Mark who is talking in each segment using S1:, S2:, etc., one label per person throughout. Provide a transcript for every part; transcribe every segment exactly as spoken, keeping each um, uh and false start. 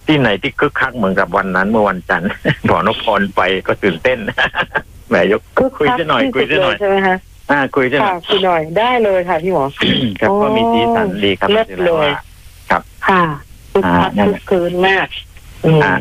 S1: ที่ไหนที่คึกคักเหมือนกับวันนั้นเมื่อวันจันทร์หมอนพพรไปก็ตื่นเต้นแหมยกคุยจะหน่อยคุยจะหน่อย
S2: ใช่ไหมคะ
S1: อ่าคุยจะหน่อย
S2: คุยหน่อยได้เลยค่ะพี่หมอ
S1: ครับก็มีสีสันดีครับ
S2: เลิศเลย
S1: ครับ
S2: ค่ะคึกคักคึกคืนมากอืม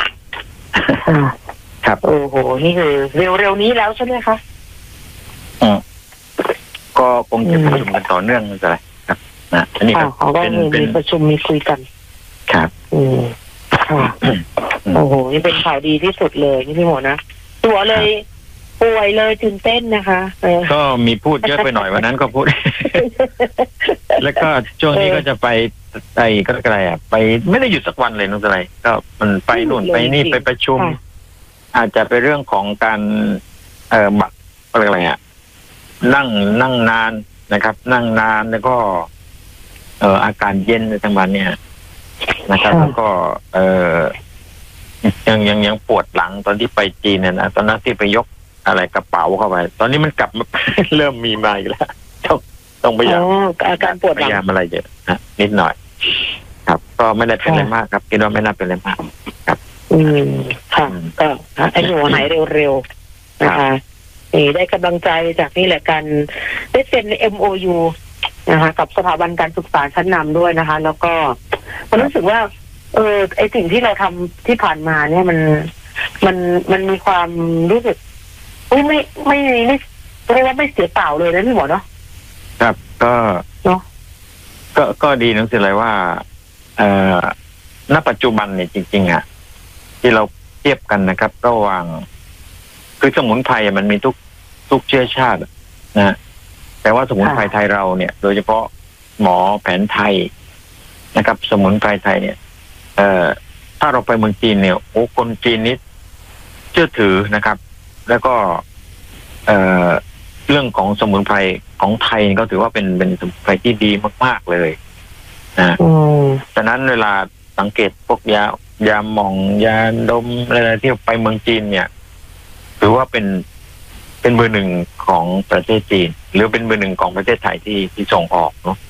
S1: ครับ
S2: โอ้โหนี่คือเร็วๆนี้แล้วใช่ไหมคะ
S1: อืมก็คงจะประชุมกันต่อเนื่องอะไรครับนะอันนี้ก็
S2: เป็นเป็นประชุมมีคุยกัน
S1: ครับ
S2: อืมค่ะโอ้โหนี่เป็นข่าวดีที่สุดเลยพี่หมอนะตัวเลยป่วยเลยตื่นเต้นนะคะ
S1: ก็มีพูดเยอะไปหน่อยวันนั้นก็พูด แล้วก็ช่วงนี้ก็จะไปไปก็อะไรอ่ะไปไม่ได้หยุดสักวันเลยน้องอะไรก็มันไปนู่นไปนี่ไปประชุมอาจจะเป็นเรื่องของการเอ่อบัตรอะไรอ่ะนั่งนั่งนานนะครับนั่งนานแล้วก็เอ่ออาการเย็นในทั้งวันเนี่ยนะครับแล้วก็เอ่อยังยังยังปวดหลังตอนที่ไปจีนเนี่ยนะตอนนั้นที่ไปยกอะไรกระเป๋าเข้าไปตอนนี้มันกลับมา เริ่มมีมาอีกแล้วต้องต้องพยายาม
S2: อาการปวดหลัง
S1: พยายามอะไรเยอะนะนิดหน่อยครับก็ไม่ได้เป็นอะไรมากครับคิดว่าไม่น่าเป็นอะไรมากครับ
S2: อืมค่ะก็ให้หนูหายเร็วๆนะคะนี่ได้กำลังใจจากนี่แหละกันได้เซ็น เอ็ม โอ ยู นะคะกับสถาบันการศึกษาชั้นนำด้วยนะคะแล้วก็ผมรู้สึกว่าเออไอสิ่งที่เราทำที่ผ่านมาเนี่ยมันมันมันมีความรู้สึกไม่ไม่ไม่ไม่เรียกว่าไม่เสียเปล่าเลยนะพี่หมอเนาะ
S1: ครับก็
S2: เนาะ
S1: ก็ก็ดีนึกถึงเลยว่าเอ่อณปัจจุบันเนี่ยจริงๆอ่ะที่เราเทียบกันนะครับระหว่างคือสมุนไพรมันมีทุกทุกเชื้อชาตินะแต่ว่าสมุนไพรไทยเราเนี่ยโดยเฉพาะหมอแผนไทยนะครับสมุนไพรไทยเนี่ยเอ่อถ้าเราไปเมืองจีนเนี่ยโอ้คนจีนนี่เชื่อถือนะครับแล้วก็เอ่อเรื่องของสมุนไพรของไทยก็ถือว่าเป็นเป็นสมุนไพรที่ดีมากๆเลยนะฉะนั้นเวลาสังเกตพวกยายาหม่องยาดมอะไรที่ไปเมืองจีนเนี่ยถือว่าเป็นเป็นเบอร์หนึ่งของประเทศจีนหรือเป็นเบอร์หนึ่งของประเทศไทยที่ที่ส่งออกเนาะ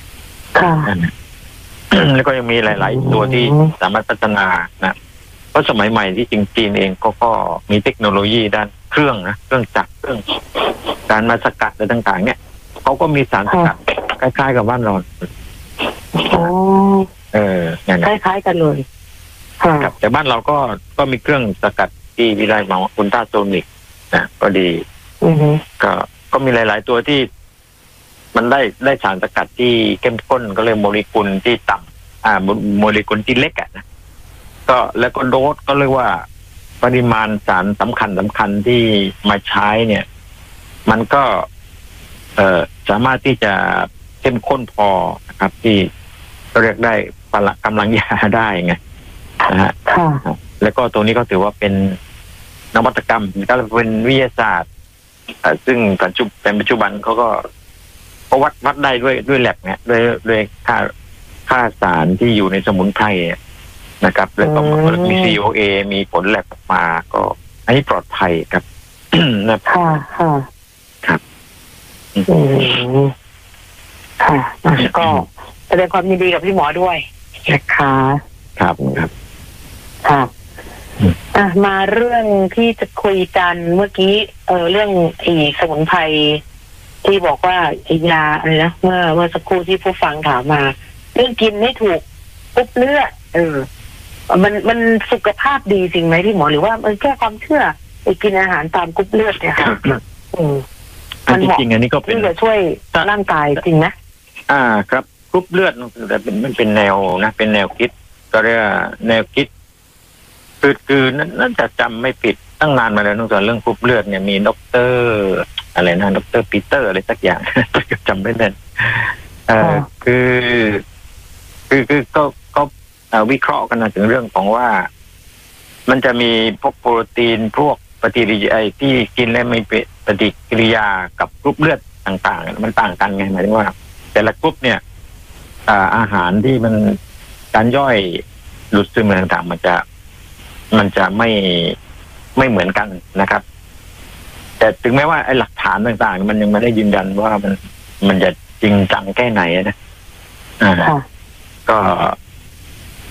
S1: แล้วก็ยังมีหลายๆตัวที่สามารถพัฒนานะเพราะสมัยใหม่ที่จริงจีนเองก็ก็มีเทคโนโลยีด้านเครื่องนะเครื่องจักรเครื่องการมาสกัดอะไรต่างๆเนี่ยเขาก็มีสารสกัดคล้ายๆกับบ้านเราเออ
S2: คล้ายๆกันเลย
S1: ครับแต่บ้านเราก็ก็มีเครื่องสกัดที่วิไลมาอุลตราโซนิกนะก็ดีก็ก็มีหลายๆตัวที่มันได้ได้สารสกัดที่เข้มข้นก็เลยโมเลกุลที่ต่ำอ่าโมเลกุลที่เล็กอ่ะนะก็แล้วก็โดสก็เรียกว่าปริมาณสารสำคัญสำคัญที่มาใช้เนี่ยมันก็เอ่อสามารถที่จะเข้มข้นพอนะครับที่เรียกได้พละกำลังยาได้ไงนะฮะแล้วก็ตัวนี้ก็ถือว่าเป็นนวัตกรรมก็เป็นวิทยาศาสตร์ซึ่งปัจจุบันปัจจุบันเขาก็ก็วัดวัดได้ด้วยด้วยแลบเนี่ยด้วยด้วยค่าค่าสารที่อยู่ในสมุนไพรนะครับแล้วก็มี ซี โอ เอ มีผลแลบออกมาก็อันนี้ปลอดภัยครับ
S2: นะค่ะค่ะ
S1: ครับ
S2: อืมค่ะก็แสดงความยินดีกับพี่หมอด้วยนะคะ
S1: ครับครับ
S2: ค่ะอ่ะมาเรื่องที่จะคุยกันเมื่อกี้เออเรื่องไอ้สมุนไพรที่บอกว่าไอ้ยาอะไรนะเมื่อเมื่อสักครู่ที่ผู้ฟังถามมาเรื่องกินไม่ถูกปุ๊บเลือดเออมันมันสุขภาพดีจริงไหมพี่หมอหรือว่ามันแค่ความเชื่อไปกินอาหารตามกรุ๊ปเลือดเนี่ยค่ะอืม
S1: มันจริงๆอันนี้ก็เป็น
S2: ที่จะช่วยร่างกายจริงนะ
S1: อ่าครับกรุ๊ปเลือดแต่เป็นมันเป็นแนวนะเป็นแนวคิดก็เรียกแนวคิดคือคือนั่นจะจำไม่ผิดตั้งนานมาแล้วตั้งแต่เรื่องกรุ๊ปเลือดเนี่ยมีด็อกเตอร์อะไรนะด็อกเตอร์ปีเตอร์อะไรสักอย่างจำไม่แน่นเอ่อคือคือคือก็ก็วิเคราะห์กันถึงเรื่องของว่ามันจะมีพวกโปรตีนพวกปฏิกิริยาที่กินแล้วไม่เป็นปฏิกิริยากับกรุ๊ปเลือดต่างๆมันต่างกันไงหมายถึงว่าแต่ละกรุ๊ปเนี่ยอาหารที่มันการย่อยหลุดซึมอะไรต่างๆมันจะมันจะไม่ไม่เหมือนกันนะครับแต่ถึงแม้ว่าไอ้หลักฐานต่างๆมันยังไม่ได้ยืนยันว่ามันมันจะจริงจังแค่ไหนนะอ่าก็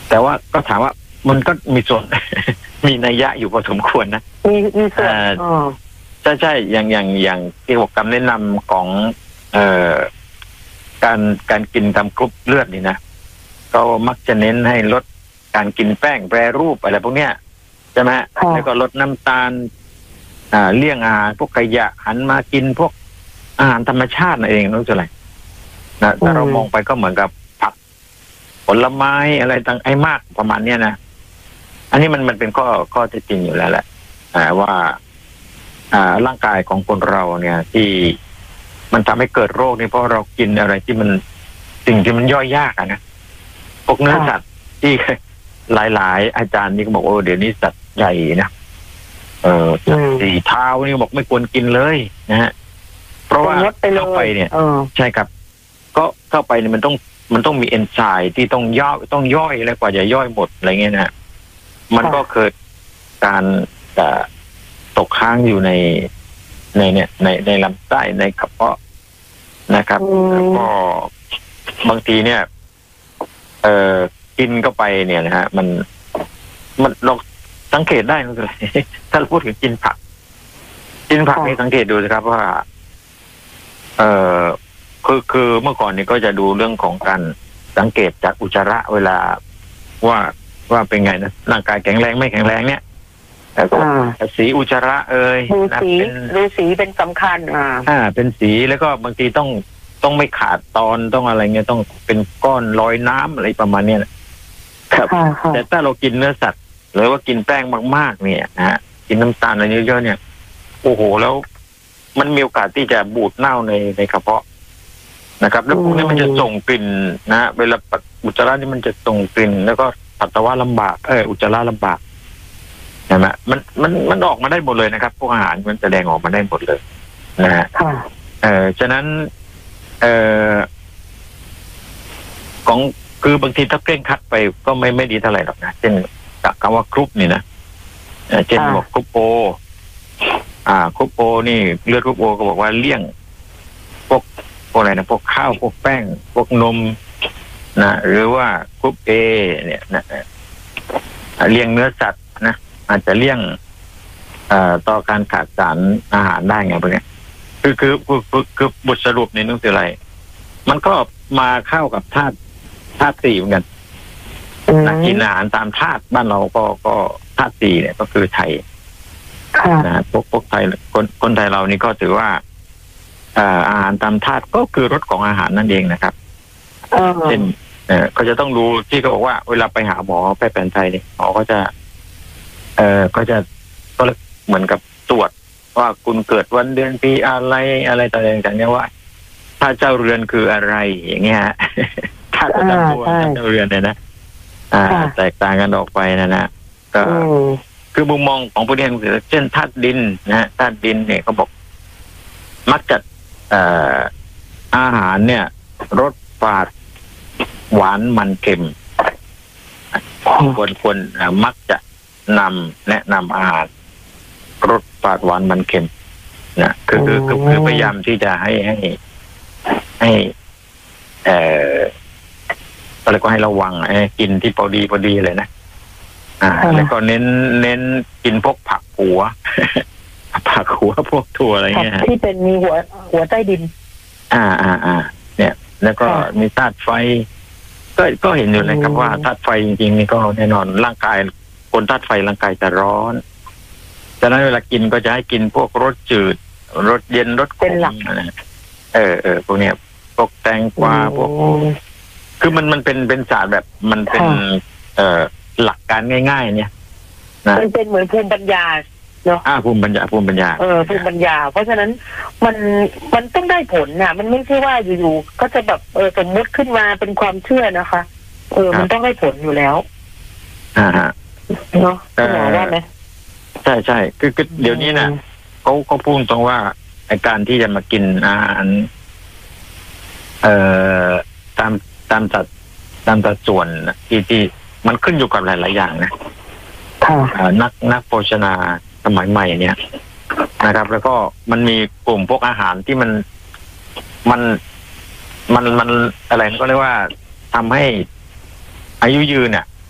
S1: แต่ว่าก็ถามว่ามันก็มีส่วน มีนัยยะอยู่พอสมควรนะ
S2: มีมีส่วนอ๋อ
S1: ใช่ใช่อย่างอย่างอย่างที่บอกคำแนะนำของเอ่อการการกินตามกรุ๊ปเลือดนี่นะก็มักจะเน้นให้ลดการกินแป้งแปรรูปอะไรพวกเนี้ยใช่ไหมแล้วก็ลดน้ำตาลอ่าเลี่ยงอาหารพวกขยะหันมากินพวกอาหารธรรมชาตินั่นเองนั่นคืออะไรนะถ้าเรามองไปก็เหมือนกับผักผลไม้อะไรต่างไอ้มากประมาณเนี้ยนะอันนี้มันมันเป็นข้อข้อเท็จจริงอยู่แล้วแหละว่าอ่าร่างกายของคนเราเนี่ยที่มันทำให้เกิดโรคนี่เพราะเรากินอะไรที่มันสิ่งที่มันย่อยยากอะนะพวกเนื้อสัตว์ที่หลายๆอาจารย์นี่ก็บอกโอ้เดี๋ยวนี้สัตว์ใหญ่นะเออสี่เท้านี่บอกไม่ควรกินเลยนะฮะเพราะว่าเข้าไปเนี่ยใช่ครับก็เข้าไปเนี่ยมันต้องมันต้องมีเอนไซม์ที่ต้องย่อยต้องย่อยแล้วกว่าจะย่อยหมดอะไรเงี้ยนะมันก็เกิดการตกค้างอยู่ในในเนี่ยในในลำไส้ในกระเพาะนะครับแล้วก็บางทีเนี่ยเอ่อกินเข้าไปเนี่ยนะฮะมันมันเราสังเกตได้นะเลยถ้าเราพูดถึงกินผักกินผักนี่สังเกตดูนะครับว่าเอ่อคือคือเมื่อก่อนเนี่ยก็จะดูเรื่องของการสังเกตจากอุจจาระเวลาว่าว่าเป็นไงนะร่างกายแข็งแรงไม่แข็งแรงเนี่ยแต่ก็สีอุจจาระเอ่ย
S2: ดูสีดูสีเป็นสำคัญอ่า
S1: อ่าเป็นสีแล้วก็บางทีต้องต้องไม่ขาดตอนต้องอะไรเงี้ยต้องเป็นก้อนลอยน้ำอะไรประมาณเนี้ยครับแต่ถ้าเรากินเนื้อสัตว์หรือว่ากินแป้งมากๆเนี่ยนะฮะกินน้ำตาลอะไรเยอะๆเนี่ยโอ้โหแล้วมันมีโอกาสที่จะบูดเน่าในในกระเพาะนะครับแล้วพวกนี้มันจะส่งกลิ่นนะเวลาอุจจาระนี่มันจะส่งกลิ่นแล้วก็ปัสสาวะลำบากเอออุจจาระลำบากใช่ไหมมันมันมันออกมาได้หมดเลยนะครับพวกอาหารมันแสดงออกมาได้หมดเลยนะฮะเออฉะนั้นเออของคือบางทีถ้าเคร่งครัดไปก็ไม่ไม่ดีเท่าไหร่หรอกนะเช่นคำว่ากรุ๊ปนี่นะเช่นบอกกรุ๊ปโออ่ากรุ๊ปโอนี่เลือดกรุ๊ปโอก็บอกว่าเลี่ยงพวกพวกอะไรนะพวกข้าวพวกแป้งพวกนมนะหรือว่ากรุ๊ปเอเนี่ยนะเลี่ยงเนื้อสัตว์นะอาจจะเลี่ยงเอ่อต่อการขาดสารอาหารได้ไงพวกนี้คือคือคือคือบทสรุปในหนังสืออะไรมันก็มาเข้ากับธาตุธาตุสี่เหมือนกันนะกินอาหารตามธาตุบ้านเราก็ก็ธาตุสี่เนี่ยก็คือไทยนะพวกพวกไทยคนคนไทยเรานี่ก็ถือว่าอาหารตามธาตุก็คือรสของอาหารนั่นเองนะครับเช่นเออก็จะต้องรู้ที่เขาบอกว่าเวลาไปหาหมอแพทย์แผนไทยเนี่ยหมอก็จะเออก็จะก็เหมือนกับตรวจว่าคุณเกิดวันเดือนปีอะไรอะไรต่างๆเนี่ยว่าถ้าเจ้าเรือนคืออะไรอย่างเงี้ยถ้าประจำตัวเจ้าเรือนเนี่ยนะอ่าแตกต่างกันออกไปนะนะก็คือมุมมองของผู้เรียนคือเช่นธาตุดินนะธาตุดินเนี่ยเขาบอกมักจะเอ่ออาหารเนี่ยรสฝาดหวานมันเค็มควรควรมักจะนำแนะนำอาหารรสฝาดหวานมันเค็มนะคือคือคือคือพยายามที่จะให้ให้ให้เอ่ออะไรก็ให้ระวังไอ้กินที่พอดีพอดีเลยนะอ่าแล้วก็เน้นเน้นกินพวกผักหัวผักหัวพวกถั่วอะไรเงี้ย
S2: ที่เป็นมีหัวหัวใต้ดิน
S1: อ่าอ่าอ่าเนี่ยแล้วก็มีธาตุไฟก็ก็เห็นอยู่นะครับว่าธาตุไฟจริงๆนี่ก็แน่นอนร่างกายคนธาตุไฟร่างกายจะร้อนฉะนั้นเวลากินก็จะให้กินพวกรสจืดรสเย็นรสขมเออเออพวกเนี้ยพวกแตงกวาพวกคือมันมันเป็นเป็นศาสตร์แบบมันเป็นเอ่อหลักการง่ายๆเนี่ย
S2: นะมันเป็นเหมือนภูมิปัญญาเนาะ
S1: อ่าภูมิปัญญาภูมิปัญญา
S2: เออภูมิปัญญาเพราะฉะนั้นมันมันต้องได้ผลน่ะมันไม่ใช่ว่าอยู่ๆก็จะแบบเออสมมติขึ้นมาเป็นความเชื่อนะคะเออมันต้องได้ผลอยู่แล้ว
S1: อ่าฮะ
S2: เนาะคุณหมอว่าไหม
S1: ใช่ใช่คือคือเดี๋ยวนี้นะเขาเขาพูดตรงว่าไอการที่จะมากินอาหารเอ่อตามตามสัดตามสัดส่วนที่ที่มันขึ้นอยู่กับหลายๆอย่างนะนักนักโภชนาสมัยใหม่เนี่ยนะครับแล้วก็มันมีกลุ่มพวกอาหารที่มันมันมันมันอะไรก็เรียกว่าทำให้อายุยืนเนี่ย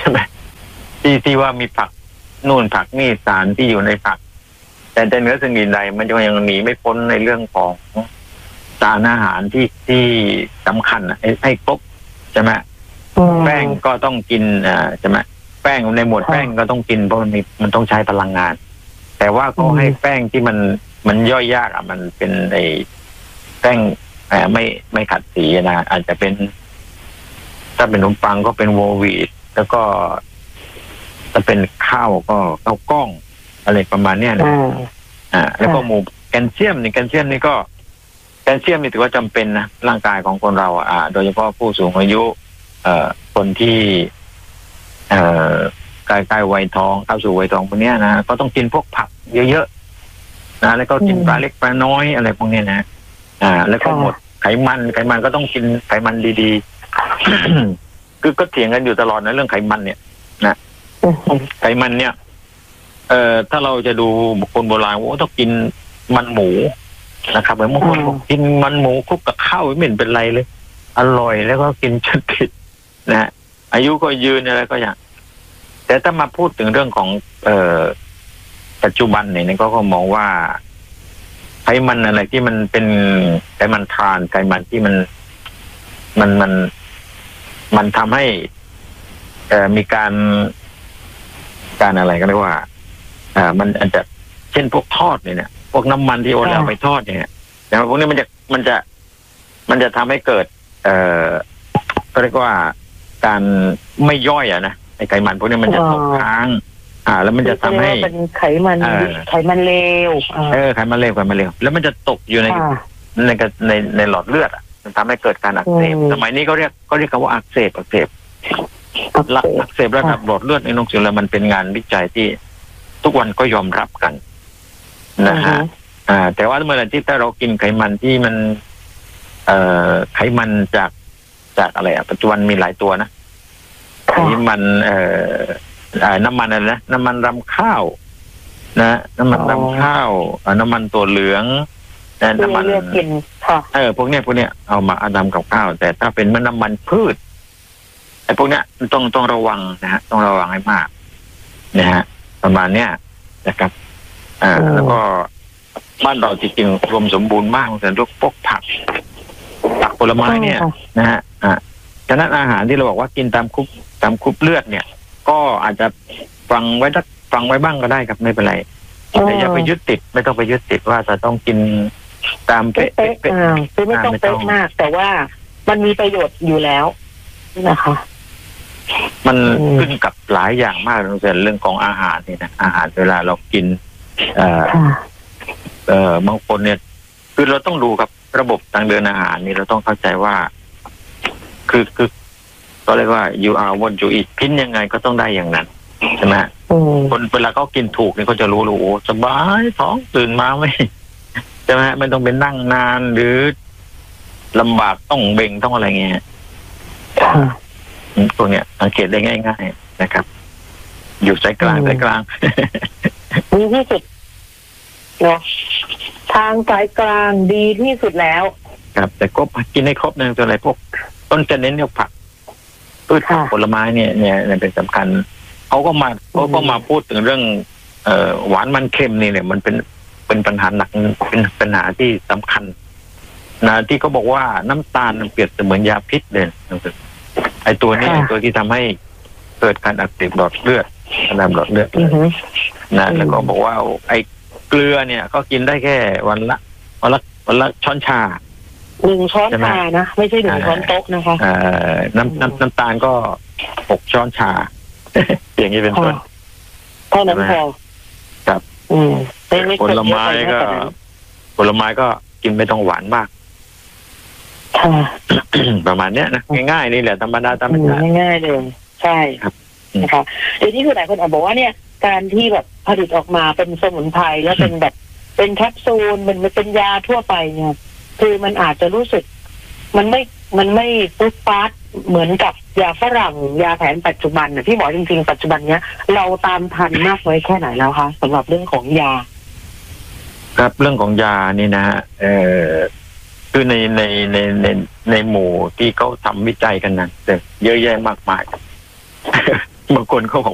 S1: ช่ไหมที่ที่ว่ามีผักนู่นผักนี่สารที่อยู่ในผักแต่แต่เนื้อสิ่งอื่นใดมันยังหนีไม่พ้นในเรื่องของสารอาหารที่ที่สำคัญให้ให้ครบใช่ไหมแป้งก็ต้องกินอ่าใช่ไหมแป้งในหมวดแป้งก็ต้องกินเพราะมันมีมันต้องใช้พลังงานแต่ว่าก็ให้แป้งที่มันมันย่อยยากอ่ะมันเป็นไอ้แป้งอ่าไม่ไม่ขัดสีนะอาจจะเป็นถ้าเป็นขนมปังก็เป็นโวลวีตแล้วก็ถ้าเป็นข้าวก็ข้าวกล้องอะไรประมาณเนี้ยนะอ่าแล้วก็หมู่แคลเซียมนี่แคลเซียมนี่ก็แคลเซียมนี่ถือว่าจำเป็นนะร่างกายของคนเราอ่าโดยเฉพาะผู้สูงอายุเอ่อคนที่เอ่อใกล้ๆวัยทองเข้าสู่วัยทองพวกนี้นะก็ต้องกินพวกผักเยอะๆนะแล้วก็กินปลาเล็กปลาน้อยอะไรพวกนี้นะอ่าแล้วก็หมดไขมันไขมันก็ต้องกินไขมันดีๆ คือก็เถียงกันอยู่ตลอดนะเรื่องไขมันเนี่ยนะไขมันเนี่ยเอ่อถ้าเราจะดูบุคคลโบราณว่าต้องกินมันหมูนะครับเหมือนบางคนบอกกินมันหมูคลุกกับข้าวไม่เห็นเป็นไรเลยอร่อยแล้วก็กินจนติดนะฮะอายุก็ยืนอะไรก็อย่างแต่ถ้ามาพูดถึงเรื่องของเอ่อปัจจุบันเนี่ยก็ก็มองว่าไขมันอะไรที่มันเป็นไขมันทรานไขมันที่มันมันมันมันทำให้เอ่อมีการการอะไรก็เรียกว่าอ่ามันอาจจะเช่นพวกทอดเนี่ยพวกน้ำมันที่โอนเอาไปทอดเนี่ยแต่พวกนี้มันจะมันจะมันจะทำให้เกิดเอ่อก็เรียกว่าการไม่ย่อยอ่ะนะไอ้ไขมันพวกนี้มันจะตกค้างอ่าแล้วมันจะทำให้
S2: เป็นไขมันไขมันเลว
S1: เออไขมันเลวไขมันเลวแล้วมันจะตกอยู่ในในในในหลอดเลือดอ่ะมันทำให้เกิดการอักเสบสมัยนี้ก็เรียกก็เรียกว่าอักเสบอักเสบอักเสบระดับหลอดเลือดในนกสิแล้วมันเป็นงานวิจัยที่ทุกวันก็ยอมรับกันนะฮะอ่าแต่ว่าเมื่อไหร่ที่ถ้าเรากินไขมันที่มันเอ่อไขมันจากจากอะไรอ่ะปัจจุบันมีหลายตัวนะไขมันเอ่อน้ำมันอะไรนะน้ำมันรำข้าวนะน้ำมันรำข้าวน้ำมันตัวเหลืองน้ำมันเออพวกเนี้ยพวกเนี้ยเอามาอัดำกับข้าวแต่ถ้าเป็นน้ำมันพืชไอ้พวกเนี้ยต้องต้องระวังนะฮะต้องระวังให้มากนะฮะประมาณเนี้ยนะครับอ่าแล้วก็บ้านเราจริงๆรวมสมบูรณ์มากแต่พวกพวกผักผักผลไม้เนี่ยนะฮะอ่าฉะนั้นอาหารที่เราบอกว่ากินตามคุบตามคุบเลือดเนี่ยก็อาจจะฟังไว้ฟังไว้บ้างก็ได้ครับไม่เป็นไรแต่อย่าไปยึดติดไม่ต้องไปยึดติดว่าจะต้องกินตามเป๊ะเป๊ะ
S2: คือไม่ต้องเป๊ะมากแต่ว่ามันมีประโยชน์อยู่แล้วนะคะ
S1: มันขึ้นกับหลายอย่างมากตั้งแต่เรื่องของอาหารนี่นะอาหารเวลาเรากินเอ่อเอ่อบางคนเนี่ยคือเราต้องดูกับระบบทางเดินอาหารนี่เราต้องเข้าใจว่าคือคือก็เรียกว่า you are what you eat กินยังไงก็ต้องได้อย่างนั้นใช่ไหมคนเวลาเขากินถูกนี่เขาจะรู้รู้โอ้สบายท้องตื่นมาไม่ใช่ไหมไม่ต้องเป็นนั่งนานหรือลำบากต้องเบ่งต้องอะไรเงี้ยพวกเนี้ยสังเกตได้ง่ายๆนะครับอยู่สายกลางสายกลาง
S2: ดีที่สุดเนาะทางสายกลางดีที่สุดแล้ว
S1: ครับแต่ก็กินให้ครบนะตัวอะไรพวกต้นจะเน้นเนี่ยผักพืชผักผลไม้เนี่ยเนี่ยเป็นสำคัญเขาก็มาเขาก็มาพูดถึงเรื่องเอ่อหวานมันเค็มนี่เนี่ยมันเป็นเป็นปัญหาหนักเป็นปัญหาที่สำคัญนะที่เขาบอกว่าน้ำตาลเปรียบเสมือนยาพิษเลยไอ้ตัวนี้ตัวที่ทำให้เกิดการอักเสบหลอดเลือดระดับหลอดเลือดนะแล้วก็บอกว่าไอ้เกลือเนี่ยก็กินได้แค่วันละวันละวันละช้อนชา
S2: หนึ่งช้อนชานะไม่ใช่หนึ่งช้อนโต๊ะนะคะ
S1: น้ำน้ำน้ำตาลก็หกช้อนชาอย่างนี้เป็นต้น
S2: เท่านั้นพอ
S1: ครับผลไม้ก็ผลไม้ก็กินไม่ต้องหวานมากประมาณเนี้ยนะง่ายๆนี่แหละธรรมดาธรรมชาติ
S2: ง่ายๆเลยใช่ครับนะคะเดี๋ยวนี้คือหลายคนอาจบอกว่าเนี่ยการที่แบบผลิตออกมาเป็นสมุนไพรแล้วเป็นแบบเป็นแคปซูลมันเป็นยาทั่วไปเนี่ยคือมันอาจจะรู้สึกมันไม่มันไม่ปุ๊บปั๊บเหมือนกับยาฝรั่งยาแผนปัจจุบันนะที่หมอจริงๆปัจจุบันเนี้ยเราตามทันมากไว้แค่ไหนแล้วคะสำหรับเรื่องของยา
S1: ครับเรื่องของยานี่นะฮะเออคือในในในในในหมู่ที่เขาทำวิจัยกันนะเยอะแยะมากมายบางคนเขาบอก